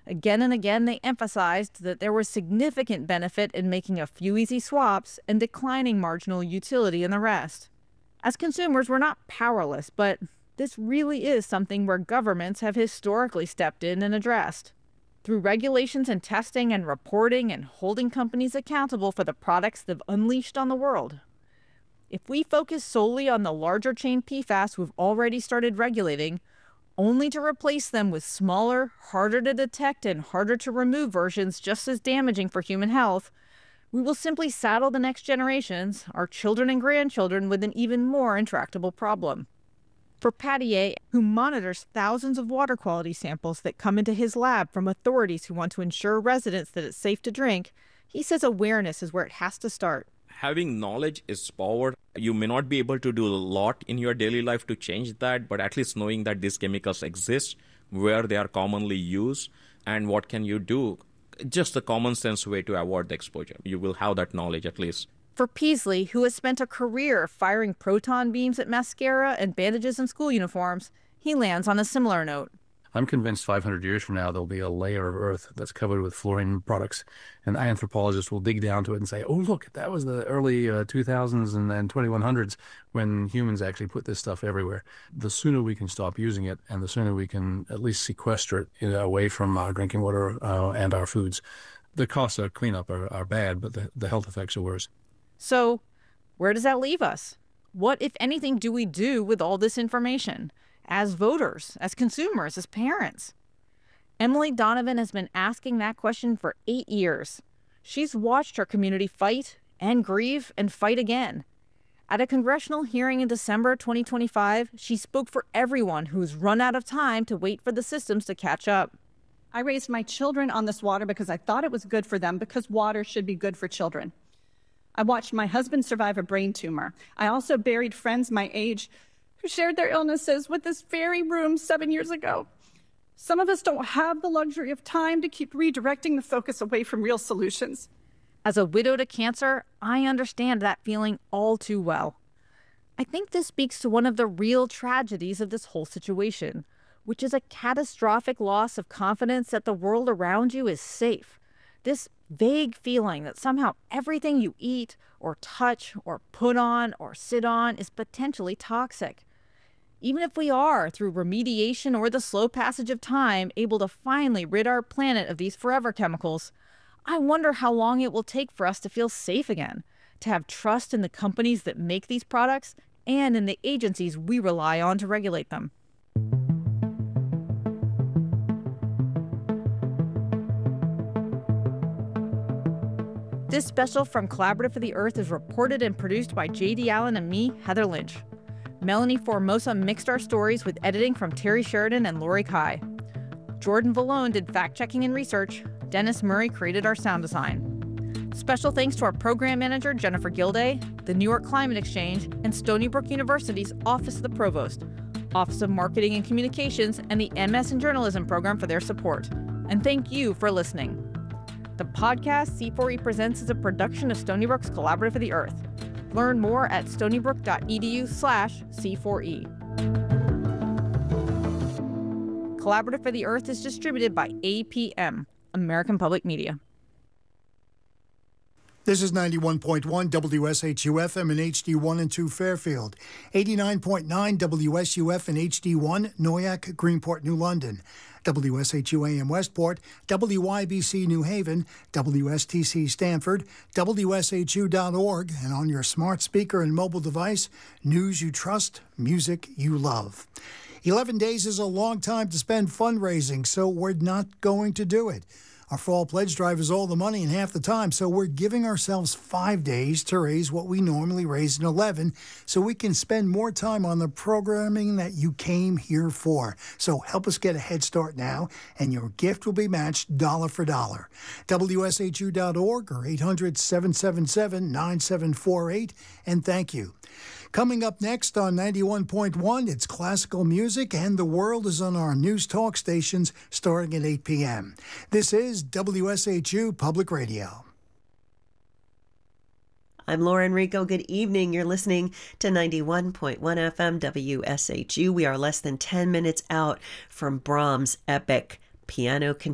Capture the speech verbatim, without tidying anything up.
Again and again, they emphasized that there was significant benefit in making a few easy swaps and declining marginal utility in the rest. As consumers, we're not powerless, but this really is something where governments have historically stepped in and addressed. Through regulations and testing and reporting and holding companies accountable for the products they've unleashed on the world. If we focus solely on the larger chain P FAS we've already started regulating, only to replace them with smaller, harder to detect, and harder to remove versions just as damaging for human health, we will simply saddle the next generations, our children and grandchildren, with an even more intractable problem. For Pattier, who monitors thousands of water quality samples that come into his lab from authorities who want to ensure residents that it's safe to drink, he says awareness is where it has to start. Having knowledge is power. You may not be able to do a lot in your daily life to change that, but at least knowing that these chemicals exist, where they are commonly used, and what can you do, just a common sense way to avoid the exposure. You will have that knowledge at least. For Peasley, who has spent a career firing proton beams at mascara and bandages in school uniforms, he lands on a similar note. I'm convinced five hundred years from now, there'll be a layer of Earth that's covered with fluorine products, and anthropologists will dig down to it and say, oh, look, that was the early uh, two thousands and then twenty-one hundreds when humans actually put this stuff everywhere. The sooner we can stop using it, and the sooner we can at least sequester it, you know, away from our drinking water uh, and our foods. The costs of cleanup are, are bad, but the, the health effects are worse. So where does that leave us? What, if anything, do we do with all this information? As voters, as consumers, as parents? Emily Donovan has been asking that question for eight years. She's watched her community fight and grieve and fight again. At a congressional hearing in December twenty twenty-five, she spoke for everyone who's run out of time to wait for the systems to catch up. I raised my children on this water because I thought it was good for them, because water should be good for children. I watched my husband survive a brain tumor. I also buried friends my age who shared their illnesses with this very room seven years ago. Some of us don't have the luxury of time to keep redirecting the focus away from real solutions. As a widow to cancer, I understand that feeling all too well. I think this speaks to one of the real tragedies of this whole situation, which is a catastrophic loss of confidence that the world around you is safe. This vague feeling that somehow everything you eat or touch or put on or sit on is potentially toxic. Even if we are, through remediation or the slow passage of time, able to finally rid our planet of these forever chemicals, I wonder how long it will take for us to feel safe again, to have trust in the companies that make these products and in the agencies we rely on to regulate them. This special from Collaborative for the Earth is reported and produced by J D Allen and me, Heather Lynch. Melanie Formosa mixed our stories with editing from Terry Sheridan and Lori Kai. Jordan Vallone did fact-checking and research. Dennis Murray created our sound design. Special thanks to our program manager, Jennifer Gilday, the New York Climate Exchange, and Stony Brook University's Office of the Provost, Office of Marketing and Communications, and the M S in Journalism program for their support. And thank you for listening. The podcast C four E Presents is a production of Stony Brook's Collaborative for the Earth. Learn more at stonybrook.edu slash C4E. Collaborative for the Earth is distributed by A P M, American Public Media. This is ninety-one point one W S H U F M in H D one and two Fairfield, eighty-nine point nine W S U F in H D one Noyak, Greenport, New London, W S H U A M Westport, W Y B C New Haven, W S T C Stanford, W S H U dot org, and on your smart speaker and mobile device, news you trust, music you love. eleven days is a long time to spend fundraising, so we're not going to do it. Our fall pledge drive is all the money in half the time, so we're giving ourselves five days to raise what we normally raise in eleven, so we can spend more time on the programming that you came here for. So help us get a head start now, and your gift will be matched dollar for dollar. W S H U dot org or eight hundred, seven seven seven, nine seven four eight, and thank you. Coming up next on ninety-one point one, it's classical music, and the world is on our news talk stations starting at eight p.m. This is W S H U Public Radio. I'm Lauren Rico. Good evening. You're listening to ninety-one point one F M W S H U. We are less than ten minutes out from Brahms' epic piano